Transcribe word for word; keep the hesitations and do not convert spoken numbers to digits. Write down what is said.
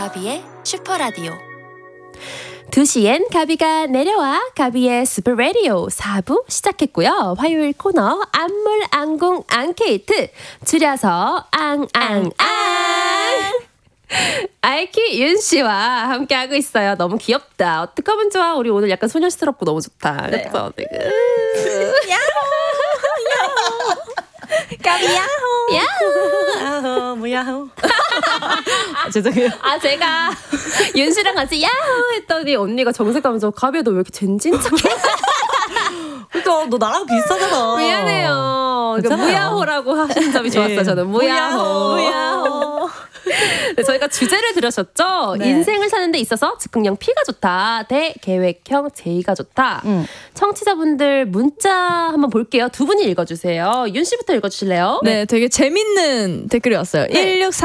가비의 슈퍼라디오. 두 시엔 가비가 내려와 가비의 슈퍼라디오 사 부 시작했고요. 화요일 코너 안물 안궁 앙케이트 줄여서 앙앙앙 아이키 윤씨와 함께하고 있어요. 너무 귀엽다. 어떡하면 좋아. 우리 오늘 약간 소녀스럽고 너무 좋다. 네. 그래서 지금 가비 야호 야호 야호 뭐 야호. 아, 죄송해요. 아 제가 윤씨랑 같이 야호 했더니 언니가 정색하면서 가비야 너 왜 이렇게 젠진 척해? 그러니까 너 나랑 비슷하잖아. 미안해요. 그러니까 무야호라고 하신 점이 좋았어요. 저는 무야호. 무야호. 네, 저희가 주제를 들으셨죠? 네. 인생을 사는 데 있어서 즉흥형 P가 좋다 대 계획형 J가 좋다. 음. 청취자분들 문자 한번 볼게요. 두 분이 읽어주세요. 윤 씨부터 읽어주실래요? 네, 되게 재밌는 댓글이 왔어요. 네. 일육삼